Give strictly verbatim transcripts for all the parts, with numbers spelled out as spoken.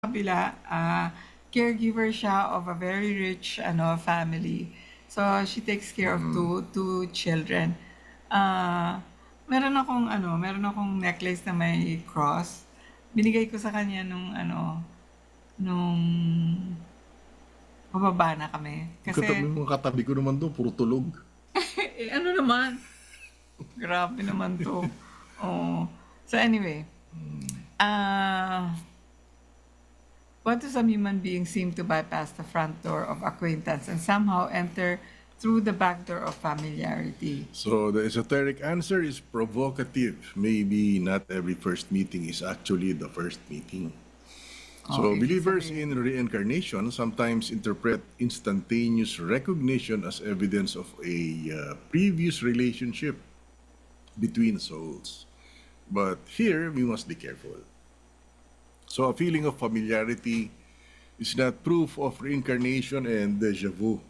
kabila, ah, caregiver siya of a very rich ano family. So she takes care of Mm. two two children. Ah, meron akong ano, meron akong necklace na may cross. Binigay ko sa kanya nung ano, nung pababa na kami. Yung kata Kasi, may mga katabi ko naman doon, puro tulog. eh, ano naman, grabe naman 'to. Oo. So anyway, ah, what do some human beings seem to bypass the front door of acquaintance and somehow enter through the back door of familiarity? So the esoteric answer is provocative. Maybe not every first meeting is actually the first meeting. Oh, So ibig believers sabihin. in reincarnation sometimes interpret instantaneous recognition as evidence of a uh, previous relationship between souls. But here we must be careful. So a feeling of familiarity is not proof of reincarnation and deja vu.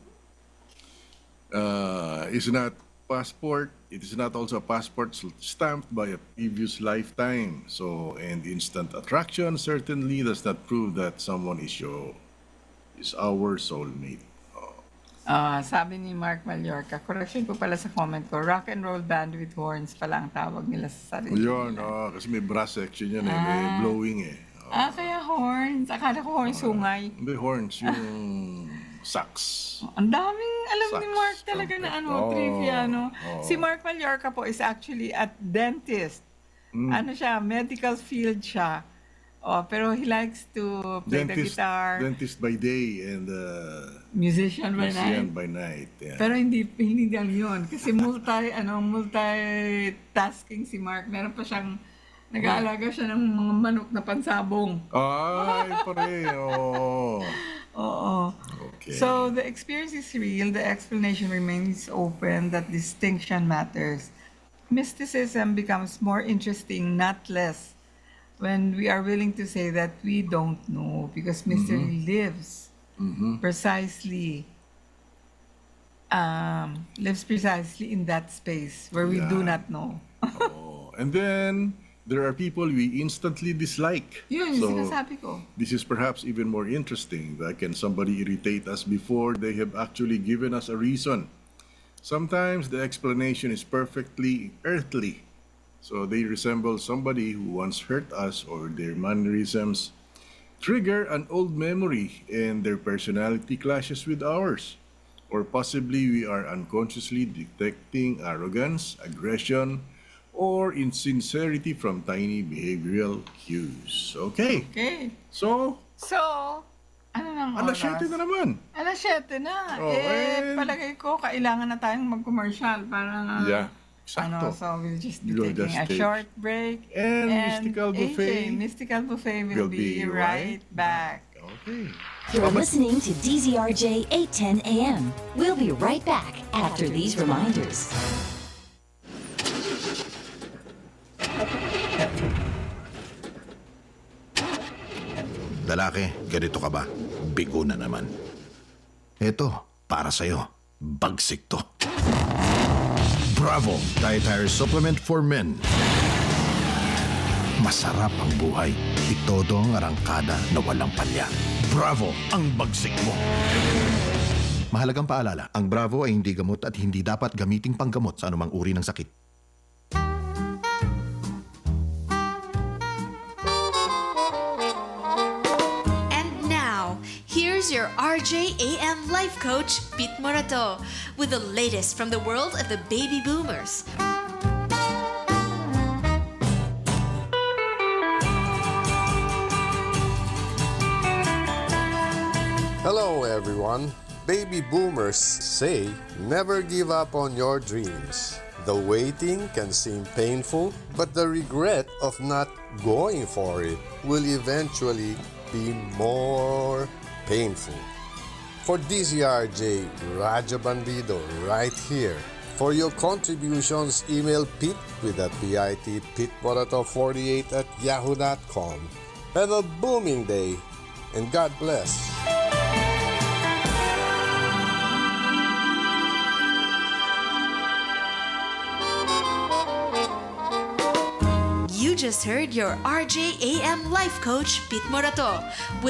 Uh, is not passport. It is not also a passport s- stamped by a previous lifetime. So, and instant attraction certainly does not prove that someone is your is our soulmate. Ah, sabi ni Mark Mallorca, correction ko pala sa comment ko, rock and roll band with horns pala ang tawag nila sa sarili Yun, nila. oh, kasi may brass section yan eh, may Ah. blowing eh. Oh, Ah, kaya horns. Akala ko horns sungay. hindi horns, yung sax. Ang daming alam ni Sax, Mark talaga na trumpet. ano, Oo, trivia, no? oo. Si Mark Mallorca po is actually at dentist. Mm. Ano siya, medical field siya. Oh, pero he likes to play the Dentist, guitar, dentist by day and uh, musician by musician night. by night. Yeah. Pero hindi hindi lang 'yun kasi multi ano multitasking si Mark. Meron pa siyang nag-aalaga siya ng mga manok na pansabong. Ay, pare, oo. Oo. Okay. So the experience is real, the explanation remains open, that distinction matters. Mysticism becomes more interesting, not less, when we are willing to say that we don't know, because mystery lives Mhm. precisely um, lives precisely in that space where we do Yeah. not know. Oh, and then there are people we instantly dislike. Yun, yung So sinasabi ko. this is perhaps even more interesting. That can somebody irritate us before they have actually given us a reason? Sometimes the explanation is perfectly earthly. So they resemble somebody who once hurt us, or their mannerisms trigger an old memory and their personality clashes with ours. Or possibly we are unconsciously detecting arrogance, aggression, or insincerity from tiny behavioral cues. Okay, Okay. so So, ano nang alas oras? siyete na naman. Alas siyete na. Oh, eh, and- palagay ko, kailangan na tayong mag-commercial para nga, Yeah, ano, sakto. so we'll just be We'll taking just a take- short break. And Mystical A J, Buffet Mystical Buffet will, will be, be right back. Okay. You're listening to D Z R J eight ten A M. We'll be right back after these reminders. Lalaki, ganito ka ba? Bigo na naman. Ito, para sa'yo. Bagsik to. Bravo! Dietary Supplement for Men. Masarap ang buhay. Itodo ang arangkada na walang palya. Bravo! Ang bagsik mo. Mahalagang paalala, ang Bravo ay hindi gamot at hindi dapat gamiting panggamot sa anumang uri ng sakit. And now, here's your R J A M life coach, Pete Morato, with the latest from the world of the baby boomers. Hello, everyone. Baby boomers say never give up on your dreams. The waiting can seem painful, but the regret of not going for it will eventually be more painful. For D Z R J, Raja Bandido, right here. For your contributions, email Pete with a P I T, PeteMorato forty-eight at yahoo dot com. Have a booming day, and God bless. You just heard your R J A M life coach, Pete Morato, with